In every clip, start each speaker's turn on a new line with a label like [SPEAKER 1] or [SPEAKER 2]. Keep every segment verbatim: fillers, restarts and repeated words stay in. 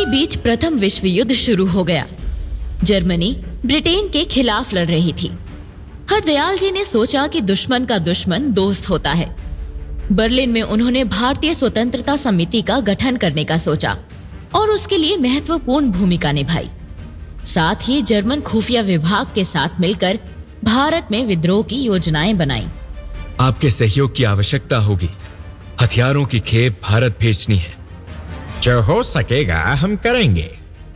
[SPEAKER 1] बीच प्रथम विश्व युद्ध शुरू हो गया। जर्मनी ब्रिटेन के खिलाफ लड़ रही थी। हरदयाल जी ने सोचा कि दुश्मन का दुश्मन दोस्त होता है। बर्लिन में उन्होंने भारतीय स्वतंत्रता समिति का गठन करने का सोचा और उसके लिए महत्वपूर्ण भूमिका निभाई। साथ ही जर्मन खुफिया विभाग के साथ मिलकर भारत में विद्रोह की योजनाएं बनाई।
[SPEAKER 2] आपके सहयोग की आवश्यकता होगी। हथियारों की खेप भारत भेजनी है।
[SPEAKER 3] जो हो सकेगा हम करेंगे।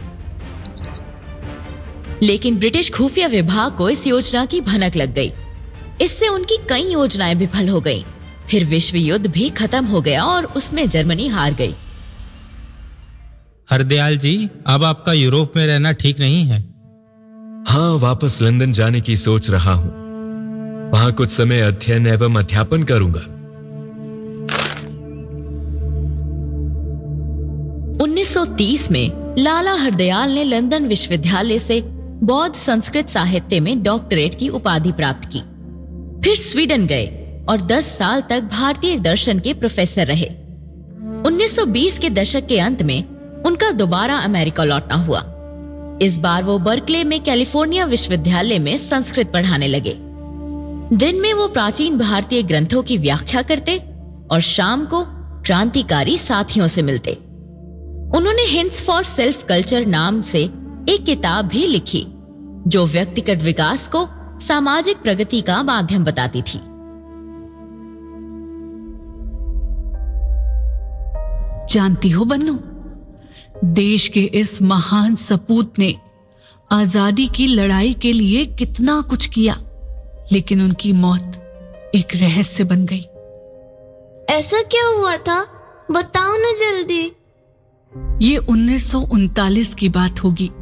[SPEAKER 1] लेकिन ब्रिटिश खुफिया विभाग को इस योजना की भनक लग गई। इससे उनकी कई योजनाएं विफल हो गईं। फिर विश्व युद्ध भी खत्म हो गया और उसमें जर्मनी हार गई।
[SPEAKER 4] हरदयाल जी, अब आपका यूरोप में रहना ठीक नहीं है।
[SPEAKER 2] हाँ, वापस लंदन जाने की सोच रहा हूं। वहां कुछ समय अध्ययन एवं अध्यापन करूंगा।
[SPEAKER 1] उन्नीस सौ तीस में लाला हरदयाल ने लंदन विश्वविद्यालय से बौद्ध संस्कृत साहित्य में डॉक्टरेट की उपाधि प्राप्त की। फिर स्वीडन गए और दस साल तक भारतीय दर्शन के प्रोफेसर रहे। उन्नीस सौ बीस के दशक के अंत में उनका दोबारा अमेरिका लौटना हुआ। इस बार वो बर्कले में कैलिफोर्निया विश्वविद्यालय में संस्कृत पढ़ाने लगे। दिन में वो प्राचीन भारतीय ग्रंथों की व्याख्या करते और शाम को क्रांतिकारी साथियों से मिलते। उन्होंने हिंट्स फॉर सेल्फ कल्चर नाम से एक किताब भी लिखी, जो व्यक्तिगत विकास को सामाजिक प्रगति का माध्यम बताती थी।
[SPEAKER 5] जानती हो बन्नू, देश के इस महान सपूत ने आजादी की लड़ाई के लिए कितना कुछ किया, लेकिन उनकी मौत एक रहस्य बन गई।
[SPEAKER 6] ऐसा क्या हुआ था? बताओ ना जल्दी।
[SPEAKER 5] ये उन्नीस सौ उनतालीस की बात होगी।